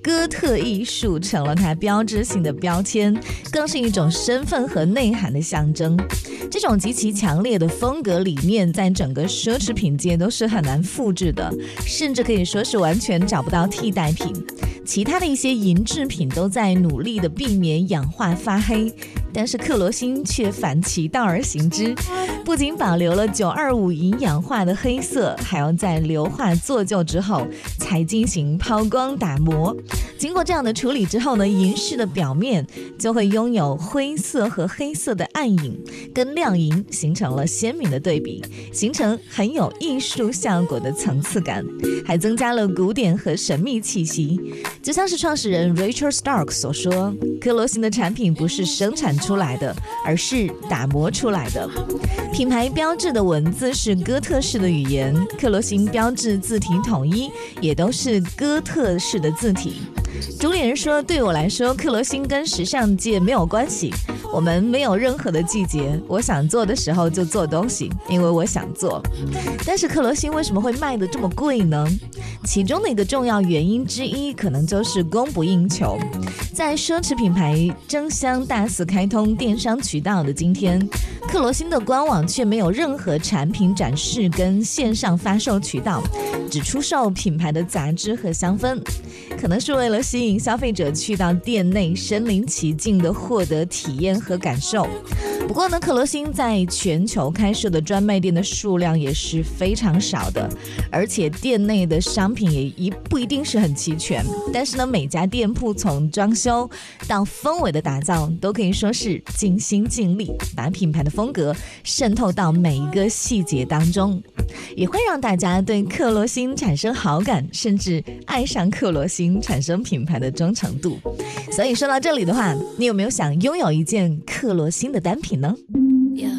哥特艺术成了它标志性的标签，更是一种身份和内涵的象征。这种极其强烈的风格理念在整个奢侈品界都是很难复制的，甚至可以说是完全找不到替代品。其他的一些银制品都在努力的避免氧化发黑，但是克罗心却反其道而行之，不仅保留了925银氧化的黑色，还要在硫化做旧之后才进行抛光打磨。经过这样的处理之后呢，银饰的表面就会拥有灰色和黑色的暗影，跟亮银形成了鲜明的对比，形成很有艺术效果的层次感，还增加了古典和神秘气息。就像是创始人 Richard Stark 所说，克罗心的产品不是生产出来的，而是打磨出来的。品牌标志的文字是哥特式的语言，克罗心标志字体统一也都是哥特式的字体。主理人说，对我来说，克罗心跟时尚界没有关系，我们没有任何的季节，我想做的时候就做东西，因为我想做。但是克罗心为什么会卖得这么贵呢？其中的一个重要原因之一，可能就是供不应求。在奢侈品牌争相大肆开通电商渠道的今天，克罗心的官网却没有任何产品展示跟线上发售渠道，只出售品牌的杂志和香氛，可能是为了吸引消费者去到店内身临其境的获得体验和感受。不过呢，克罗心在全球开设的专卖店的数量也是非常少的，而且店内的商品也不一定是很齐全。但是呢，每家店铺从装修到氛围的打造，都可以说是尽心尽力，把品牌的风格渗透到每一个细节当中，也会让大家对克罗心产生好感，甚至爱上克罗心，产生品牌的忠诚度。所以说到这里的话，你有没有想拥有一件克罗心的单品呢？